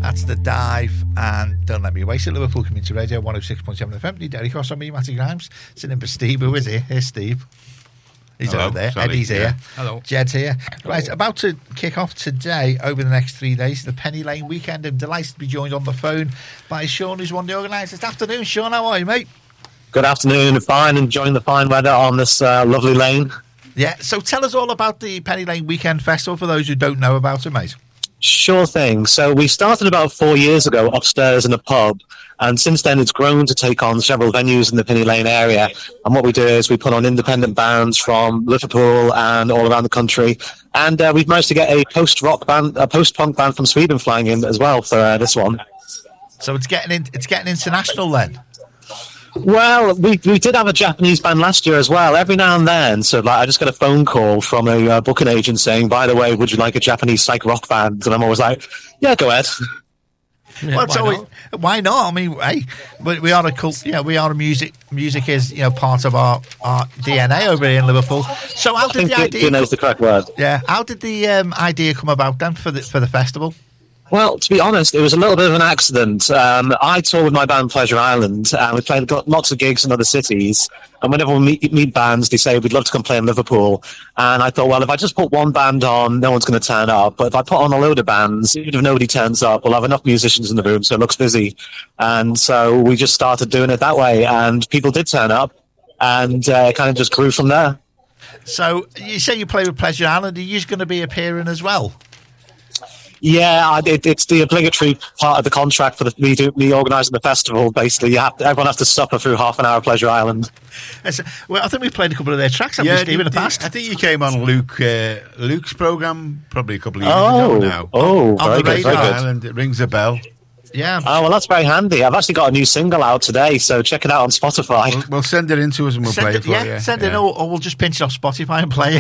That's The Dive, and Don't Let Me Waste It. Liverpool Community Radio 106.7 FM. Derek Ross on me, Matty Grimes. Sitting in for Steve. Who is here? Here's Steve. He's Hello, over there. sorry. Eddie's here. Hello. Jed's here. Right, about to kick off today over the next 3 days, the Penny Lane weekend. I'm delighted to be joined on the phone by Sean, who's one of the organisers. Afternoon, Sean. How are you, mate? Good afternoon. Fine. Enjoying the fine weather on this lovely lane. Yeah, so tell us all about the Penny Lane Weekend Festival for those who don't know about it, mate. Sure thing. So we started about 4 years ago upstairs in a pub, and since then it's grown to take on several venues in the Penny Lane area. And what we do is we put on independent bands from Liverpool and all around the country, and we've managed to get a post-rock band, a post-punk band from Sweden flying in as well for this one. So it's getting international then. Well, we did have a Japanese band last year as well. Every now and then, so like I just get a phone call from a booking agent saying, "By the way, would you like a Japanese psych rock band?" And I'm always like, "Yeah, go ahead." Yeah, why not? I mean, hey, we are a cult. You know, we are a music. Music is part of our DNA over here in Liverpool. So how did the idea? DNA is the correct word. Yeah, how did the idea come about then for the festival? Well, to be honest, it was a little bit of an accident. I toured with my band Pleasure Island, and we played lots of gigs in other cities. And whenever we meet bands, they say, we'd love to come play in Liverpool. And I thought, well, if I just put one band on, no one's going to turn up. But if I put on a load of bands, even if nobody turns up, we'll have enough musicians in the room, so it looks busy. And so we just started doing it that way, and people did turn up, and it kind of just grew from there. So you say you play with Pleasure Island. Are you going to be appearing as well? Yeah, it's the obligatory part of the contract for me organising the festival. Basically, everyone has to suffer through half an hour of Pleasure Island. Well, I think we've played a couple of their tracks, haven't we, Steve, in the past? I think you came on Luke's programme probably a couple of years ago now. Oh, on very good. Island, it rings a bell. Yeah. Oh, well, that's very handy. I've actually got a new single out today, so check it out on Spotify. We'll send it in to us and we'll play it for you. Send it, or we'll just pinch it off Spotify and play it.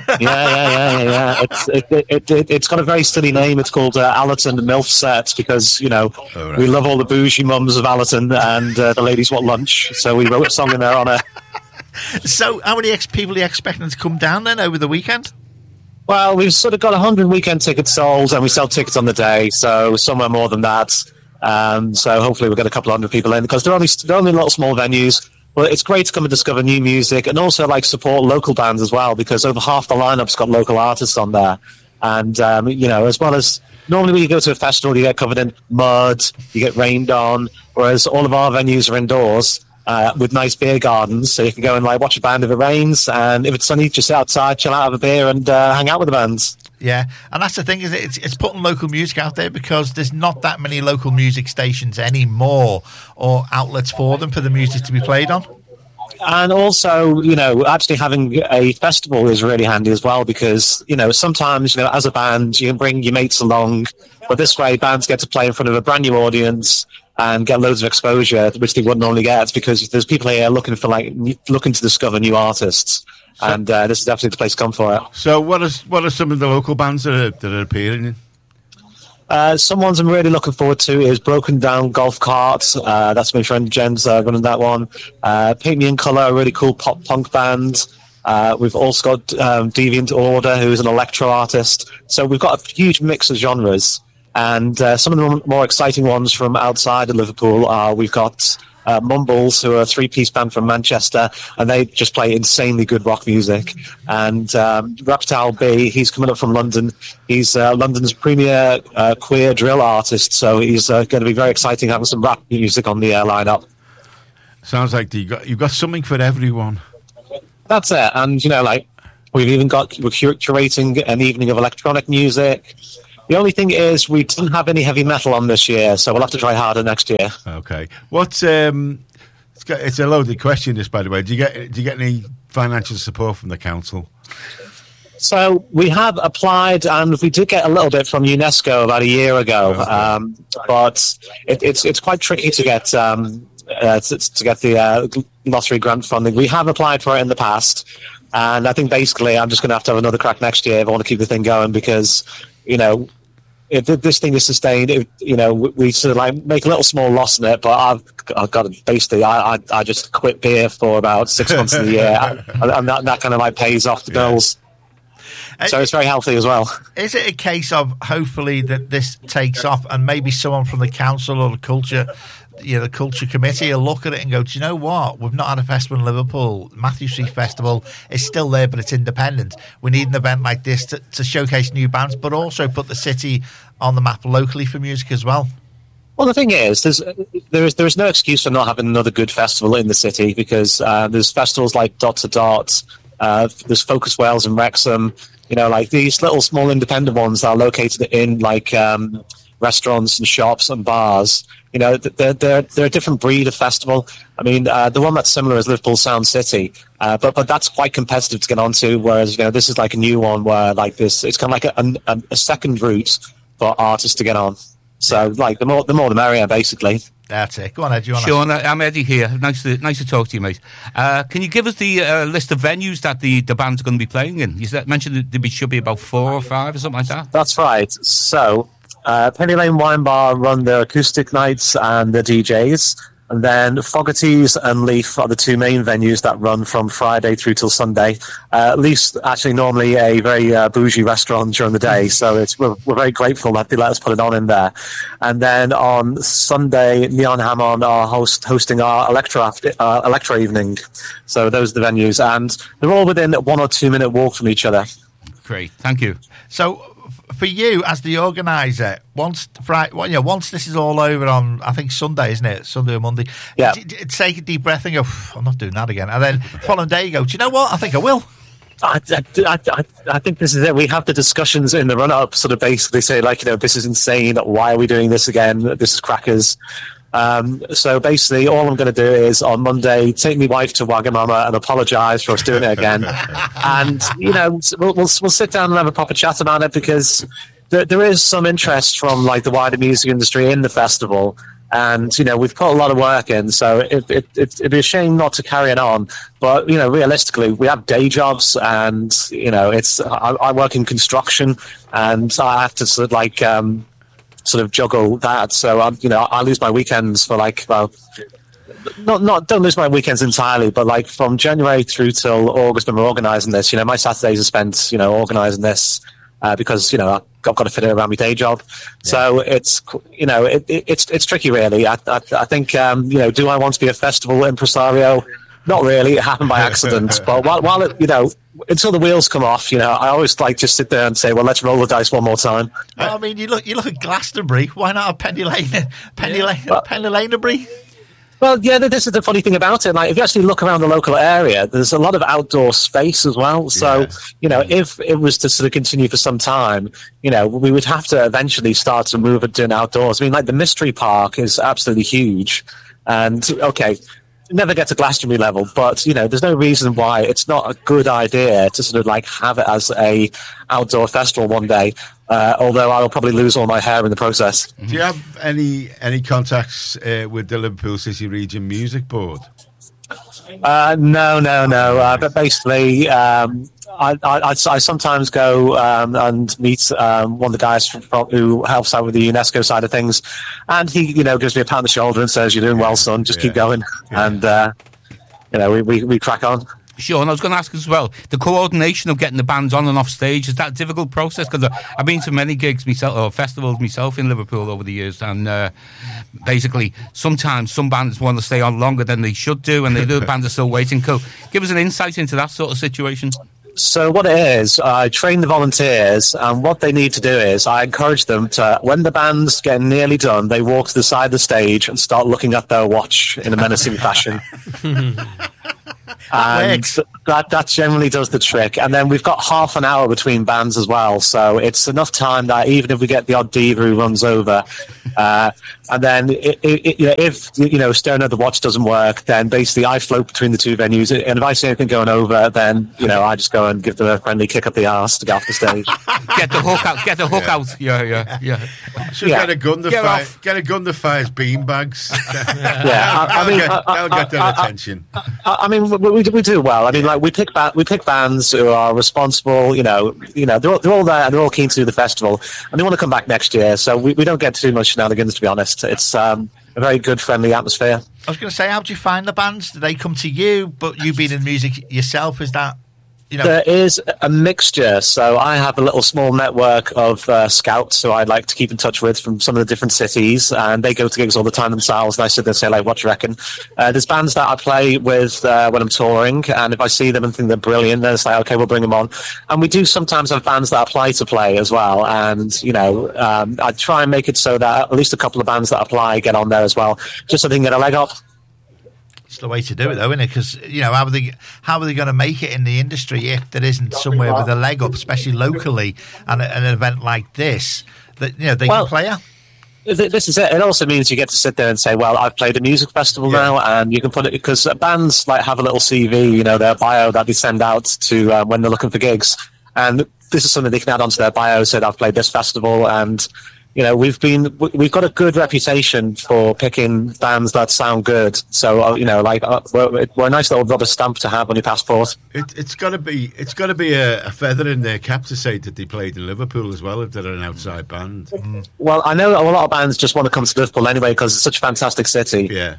Yeah. It's got a very silly name. It's called Allerton MILF Set because, we love all the bougie mums of Allerton and the ladies want lunch, so we wrote a song in their honour. So how many people are you expecting to come down then over the weekend? Well, we've sort of got 100 weekend tickets sold, and we sell tickets on the day, so somewhere more than that. So hopefully we'll get a couple of hundred people in, because they're only little small venues. But it's great to come and discover new music, and also support local bands as well, because over half the lineup's got local artists on there. And as well as normally when you go to a festival, you get covered in mud, you get rained on, whereas all of our venues are indoors. With nice beer gardens, so you can go and watch a band if it rains, and if it's sunny, just sit outside, chill out, have a beer, and hang out with the bands. Yeah, and that's the thing, is it's putting local music out there, because there's not that many local music stations anymore, or outlets for them for the music to be played on. And also, actually having a festival is really handy as well, because sometimes as a band you can bring your mates along, but this way bands get to play in front of a brand new audience and get loads of exposure, which they wouldn't normally get, because there's people here looking to discover new artists, and this is definitely the place to come for it. So, what are some of the local bands that are appearing? Some ones I'm really looking forward to is Broken Down Golf Cart. That's my friend Jen's running that one. Paint Me in Colour, a really cool pop punk band. We've also got Deviant Order, who's an electro artist. So we've got a huge mix of genres. And some of the more exciting ones from outside of Liverpool are, we've got Mumbles, who are a three-piece band from Manchester, and they just play insanely good rock music. And Reptile B, he's coming up from London. He's London's premier queer drill artist, so he's going to be very exciting having some rap music on the lineup. Sounds like you've got something for everyone. That's it. And, we're curating an evening of electronic music. The only thing is we didn't have any heavy metal on this year, so we'll have to try harder next year. Okay. What's it's a loaded question, this, by the way. Do you get any financial support from the council? So we have applied, and we did get a little bit from UNESCO about a year ago, but it's quite tricky to get the lottery grant funding. We have applied for it in the past, and I think basically I'm just going to have another crack next year if I want to keep the thing going, because if this thing is sustained, we sort of make a little small loss in it, but I've got to basically, I just quit beer for about 6 months of the year, and that kind of pays off the bills. So it's very healthy as well. Is it a case of hopefully that this takes off and maybe someone from the council or the culture committee will look at it and go, do you know what? We've not had a festival in Liverpool. Matthew Street Festival is still there, but it's independent. We need an event like this to showcase new bands, but also put the city on the map locally for music as well. Well, the thing is, there is no excuse for not having another good festival in the city, because there's festivals like Dot to Dot, there's Focus Wales and Wrexham, like these little small independent ones that are located in like restaurants and shops and bars. They're a different breed of festival. I mean, the one that's similar is Liverpool Sound City, but that's quite competitive to get onto. Whereas this is like a new one where like this, it's kind of like a second route for artists to get on. So, like, the more the merrier, basically. That's it. Go on, Ed. Sean, I'm Eddie here. Nice to talk to you, mate. Can you give us the list of venues that the bands are going to be playing in? You mentioned that there should be about 4 or 5 or something like that. That's right. So, Penny Lane Wine Bar run the acoustic nights and the DJs. And then Fogarty's and Leaf are the 2 main venues that run from Friday through till Sunday. Leaf's actually normally a very bougie restaurant during the day, so we're very grateful that they let us put it on in there. And then on Sunday, Neon Hammond are hosting our Electro evening. So those are the venues, and they're all within a 1 or 2 minute walk from each other. Great, thank you. So, for you as the organizer, once this is all over on, I think Sunday, isn't it? Sunday or Monday. Yeah. Take a deep breath and go, I'm not doing that again. And then the following day you go, do you know what? I think I will. I think this is it. We have the discussions in the run-up, sort of basically say, like, this is insane. Why are we doing this again? This is crackers. So basically, all I'm going to do is on Monday take my wife to Wagamama and apologise for us doing it again, and we'll sit down and have a proper chat about it, because there is some interest from like the wider music industry in the festival, and we've put a lot of work in, so it'd be a shame not to carry it on. But realistically, we have day jobs, and I work in construction, and I have to sort of juggle that, so I lose my weekends for don't lose my weekends entirely, but like from January through till August when we're organising this, my Saturdays are spent organising this, because I've got to fit it around my day job. Yeah. So it's it's tricky, really. I think do I want to be a festival impresario? Not really. It happened by accident. But while it, until the wheels come off, I always like just sit there and say, well, let's roll the dice one more time. I mean, you look at Glastonbury. Why not a Penny Lanebury? Well, yeah, this is the funny thing about it. Like, if you actually look around the local area, there's a lot of outdoor space as well. So, if it was to sort of continue for some time, we would have to eventually start to move it doing outdoors. I mean, like the Mystery Park is absolutely huge. And, okay, never get to Glastonbury level, but there's no reason why it's not a good idea to sort of like have it as a outdoor festival one day. Although I will probably lose all my hair in the process. Do you have any contacts with the Liverpool City Region Music Board? No. But basically, I sometimes go and meet one of the guys who helps out with the UNESCO side of things, and he gives me a pat on the shoulder and says, "You're doing well, son. Just keep going." Yeah. And we crack on. Sure, and I was going to ask as well, the coordination of getting the bands on and off stage, is that a difficult process? Because I've been to many gigs myself, or festivals myself in Liverpool over the years, and basically sometimes some bands want to stay on longer than they should do, and the other bands are still waiting. Give us an insight into that sort of situation. So what it is, I train the volunteers, and what they need to do is I encourage them to, when the band's getting nearly done, they walk to the side of the stage and start looking at their watch in a menacing fashion. And that generally does the trick. And then we've got half an hour between bands as well, so it's enough time that even if we get the odd diva who runs over, and then if staring at the watch doesn't work, then basically I float between the two venues, and if I see anything going over, then I just go and give them a friendly kick up the arse to get off the stage. Get the hook out. Yeah. Should get a gun that fires beanbags. That'll get their attention. I mean, we do well. I mean, like we pick bands who are responsible. They're all there and they're all keen to do the festival, and they want to come back next year. So we don't get too much shenanigans, to be honest. It's a very good, friendly atmosphere. I was going to say, how do you find the bands? Do they come to you? But you being in music yourself, is that? There is a mixture. So I have a little small network of scouts who I like to keep in touch with from some of the different cities, and they go to gigs all the time themselves. And I sit there and say, like, what do you reckon? There's bands that I play with when I'm touring, and if I see them and think they're brilliant, then it's like, okay, we'll bring them on. And we do sometimes have bands that apply to play as well. And, I try and make it so that at least a couple of bands that apply get on there as well, just so they can get a leg up. It's the way to do it, though, isn't it? Because how are they going to make it in the industry if there isn't somewhere with a leg up, especially locally, and an event like this that they can play at? This is it. It also means you get to sit there and say, "Well, I've played a music festival now," and you can put it because bands like have a little CV, their bio that they send out to when they're looking for gigs, and this is something they can add onto their bio. Said, "I've played this festival," and we've got a good reputation for picking bands that sound good. So we're a nice little rubber stamp to have on your passport. It's got to be a feather in their cap to say that they played in Liverpool as well if they're an outside band. Well, I know a lot of bands just want to come to Liverpool anyway because it's such a fantastic city. Yeah.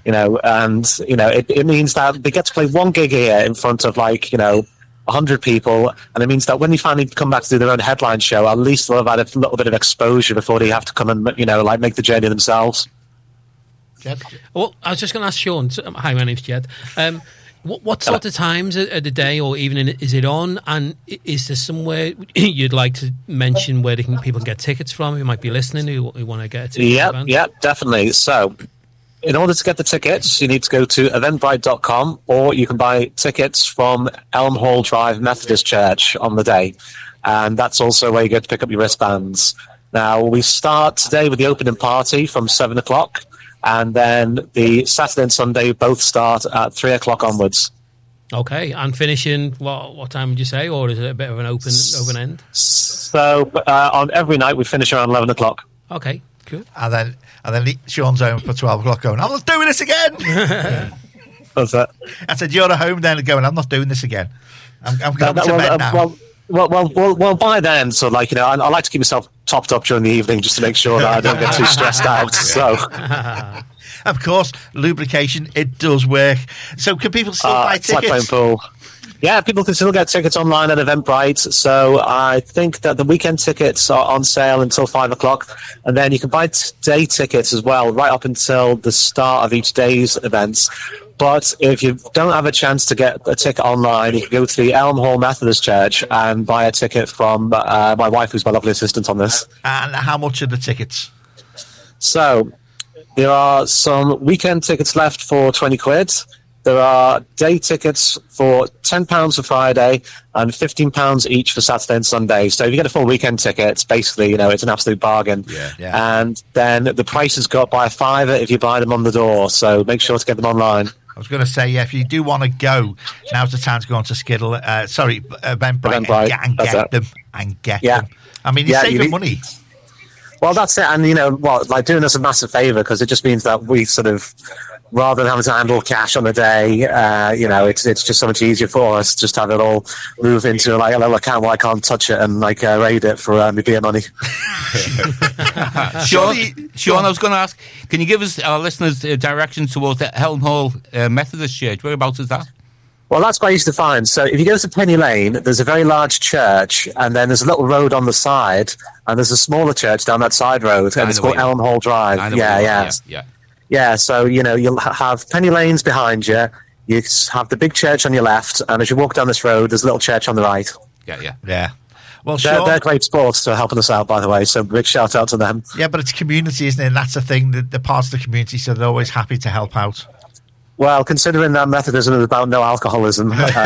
It means that they get to play one gig here in front of 100 people, and it means that when they finally come back to do their own headline show, at least they'll have had a little bit of exposure before they have to come and make the journey themselves. Jed? Well, I was just going to ask Sean. Hi, my name's Jed. What sort of times of the day or evening is it on? And is there somewhere you'd like to mention where people can get tickets from who might be listening who want to get a ticket? Yeah, definitely. So in order to get the tickets, you need to go to eventbrite.com, or you can buy tickets from Elm Hall Drive Methodist Church on the day. And that's also where you go to pick up your wristbands. Now, we start today with the opening party from 7 o'clock, and then the Saturday and Sunday both start at 3 o'clock onwards. Okay, and finishing, what time would you say, or is it a bit of an open end? So on every night we finish around 11 o'clock. Okay, cool. And then Sean's home for 12 o'clock going, I'm not doing this again. That's it. I said, you're at home then going, I'm not doing this again. I'm going to bed now. Well, by then, so I like to keep myself topped up during the evening just to make sure that I don't get too stressed out. So, of course, lubrication, it does work. So can people still buy tickets? Like playing pool. Yeah, people can still get tickets online at Eventbrite. So I think that the weekend tickets are on sale until 5 o'clock. And then you can buy day tickets as well, right up until the start of each day's events. But if you don't have a chance to get a ticket online, you can go to the Elm Hall Methodist Church and buy a ticket from my wife, who's my lovely assistant on this. And how much are the tickets? So there are some weekend tickets left for 20 quid. There are day tickets for £10 for Friday and £15 each for Saturday and Sunday. So if you get a full weekend ticket, it's basically, it's an absolute bargain. Yeah. And then the prices go up by a fiver if you buy them on the door. So make sure to get them online. I was going to say, if you do want to go, now's the time to go on to Eventbrite and get them. I mean, you're saving money. Well, that's it. And, doing us a massive favour because it just means that we sort of, rather than having to handle cash on the day, it's just so much easier for us just to have it all move into a little account where I can't touch it and raid it for my beer money. Sean, I was going to ask, can you give us, our listeners, directions towards the Elm Hall Methodist Church? Whereabouts is that? Well, that's quite easy to find. So if you go to Penny Lane, there's a very large church, and then there's a little road on the side, and there's a smaller church down that side road, and it's called Elm Hall Drive. Yeah, so, you'll have Penny Lanes behind you, you have the big church on your left, and as you walk down this road, there's a little church on the right. Yeah. Well, they're great sports for helping us out, by the way, so big shout out to them. Yeah, but it's community, isn't it? And that's the thing, they're part of the community, so they're always happy to help out. Well, considering that Methodism is about no alcoholism,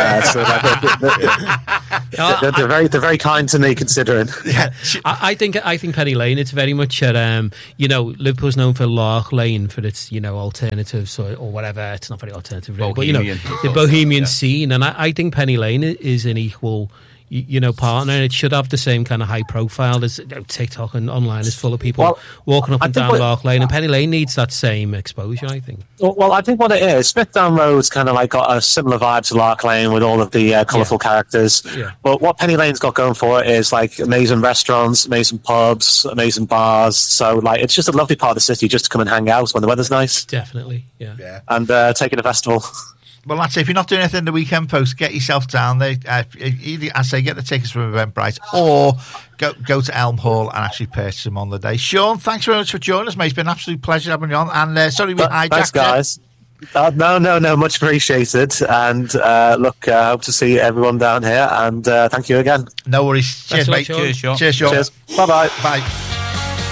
they're very kind to me. Considering, I think Penny Lane. It's very much at Liverpool's known for Lark Lane for its alternatives or whatever. It's not very alternative, really, but the bohemian scene, and I think Penny Lane is an equal partner, and it should have the same kind of high profile as TikTok and online is full of people walking up and down Lark Lane, and Penny Lane needs that same exposure, I think. Well, I think what it is, Smithdown Road's kind of got a similar vibe to Lark Lane with all of the colourful characters. Yeah. But what Penny Lane's got going for it is amazing restaurants, amazing pubs, amazing bars. So it's just a lovely part of the city just to come and hang out when the weather's nice. Definitely, yeah. And take it to a festival. Well, that's it. If you're not doing anything in the Weekend Post, get yourself down there. Either, I say, get the tickets from Eventbrite, or go to Elm Hall and actually purchase them on the day. Sean, thanks very much for joining us, mate. It's been an absolute pleasure having you on. And sorry we hijacked Thanks, guys. No, much appreciated. And look, hope to see everyone down here. And thank you again. No worries. Cheers, mate. Cheers, Sean. Cheers, Sean. Cheers. Bye-bye. Bye.